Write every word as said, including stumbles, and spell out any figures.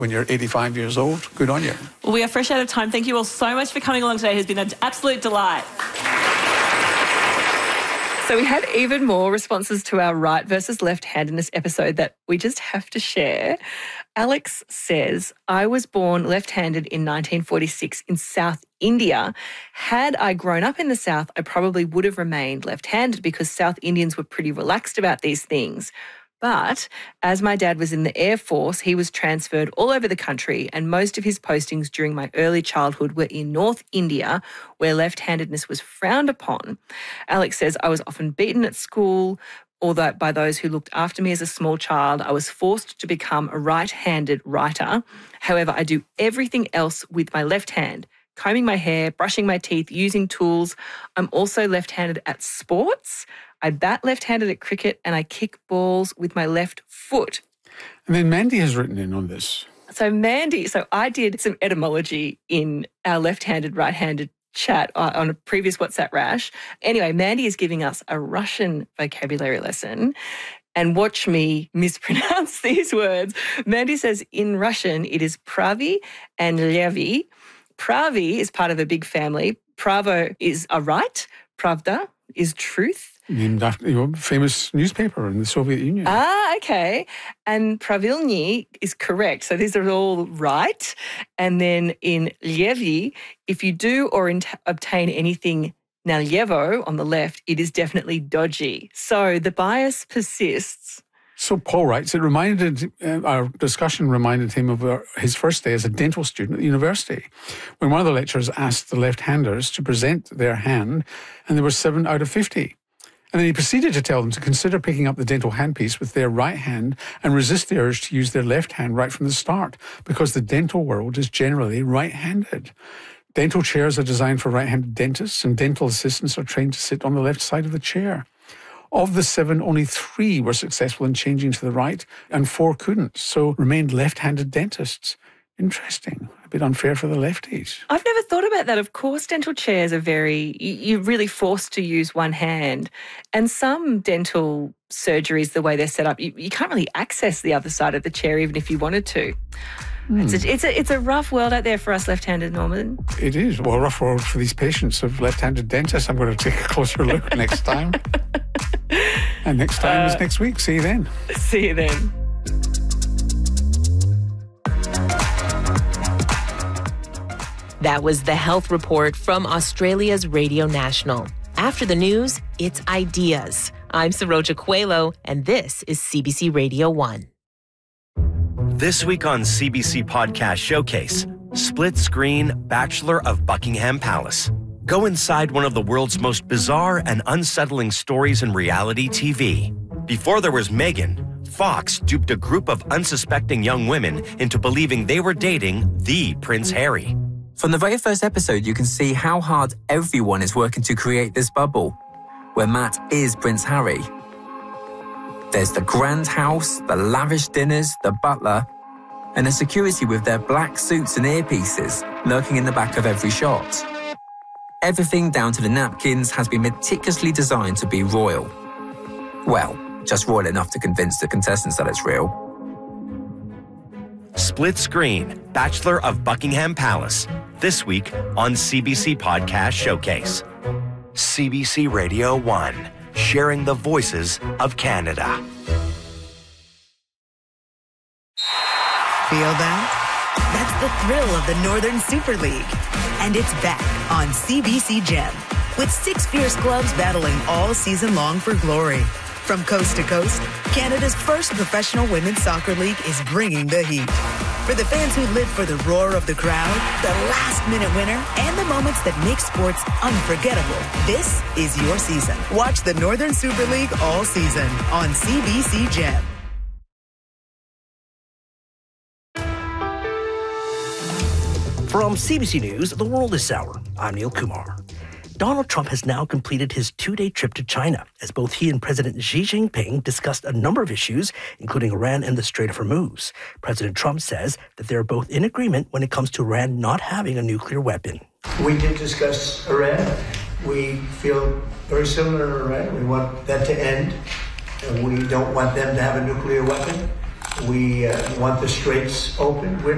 when you're eighty-five years old. Good on you. Well, we are fresh out of time. Thank you all so much for coming along today. It has been an absolute delight. So we had even more responses to our right versus left-handedness episode that we just have to share. Alex says, I was born left-handed in nineteen forty-six in South India. Had I grown up in the South, I probably would have remained left-handed because South Indians were pretty relaxed about these things. But as my dad was in the Air Force, he was transferred all over the country, and most of his postings during my early childhood were in North India, where left-handedness was frowned upon. Alex says, I was often beaten at school, although by those who looked after me as a small child. I was forced to become a right-handed writer. However, I do everything else with my left hand. Combing my hair, brushing my teeth, using tools. I'm also left-handed at sports. I bat left-handed at cricket and I kick balls with my left foot. And then Mandy has written in on this. So Mandy, so I did some etymology in our left-handed, right-handed chat on a previous WhatsApp Rash. Anyway, Mandy is giving us a Russian vocabulary lesson. And watch me mispronounce these words. Mandy says in Russian it is pravi and levi. Pravi is part of a big family. Pravo is a right. Pravda is truth. Named after your famous newspaper in the Soviet Union. Ah, okay. And pravilny is correct. So these are all right. And then in Levi, if you do or in- obtain anything nalyevo on the left, it is definitely dodgy. So the bias persists. So Paul writes, it reminded, uh, our discussion reminded him of our, his first day as a dental student at the university, when one of the lecturers asked the left-handers to present their hand, and there were seven out of fifty. And then he proceeded to tell them to consider picking up the dental handpiece with their right hand and resist the urge to use their left hand right from the start, because the dental world is generally right-handed. Dental chairs are designed for right-handed dentists, and dental assistants are trained to sit on the left side of the chair. Of the seven, only three were successful in changing to the right, and four couldn't, so remained left-handed dentists. Interesting. A bit unfair for the lefties. I've never thought about that. Of course, dental chairs are very, you're really forced to use one hand. And some dental surgeries, the way they're set up, you, you can't really access the other side of the chair even if you wanted to. Mm. It's, a, it's, a, it's a rough world out there for us left-handed, Norman. It is. Well, a rough world for these patients of left-handed dentists. I'm going to take a closer look next time. And next time uh, is next week. See you then. See you then. That was the Health Report from Australia's Radio National. After the news, it's Ideas. I'm Saroja Coelho, and this is C B C Radio one. This week on C B C Podcast Showcase, Split Screen Bachelor of Buckingham Palace. Go inside one of the world's most bizarre and unsettling stories in reality T V. Before there was Meghan, Fox duped a group of unsuspecting young women into believing they were dating the Prince Harry. From the very first episode, you can see how hard everyone is working to create this bubble, where Matt is Prince Harry. There's the grand house, the lavish dinners, the butler, and the security with their black suits and earpieces lurking in the back of every shot. Everything down to the napkins has been meticulously designed to be royal. Well, just royal enough to convince the contestants that it's real. Split Screen Bachelor of Buckingham Palace. This week on C B C Podcast Showcase. C B C Radio one, sharing the voices of Canada. Feel that? That's the thrill of the Northern Super League. And it's back on C B C Gem, with six fierce clubs battling all season long for glory. From coast to coast, Canada's first professional women's soccer league is bringing the heat. For the fans who live for the roar of the crowd, the last-minute winner, and the moments that make sports unforgettable, this is your season. Watch the Northern Super League all season on C B C Gem. From C B C News, The World This Hour, I'm Neil Kumar. Donald Trump has now completed his two-day trip to China, as both he and President Xi Jinping discussed a number of issues, including Iran and the Strait of Hormuz. President Trump says that they are both in agreement when it comes to Iran not having a nuclear weapon. We did discuss Iran. We feel very similar to Iran. We want that to end. And we don't want them to have a nuclear weapon. We uh, want the straits open. We're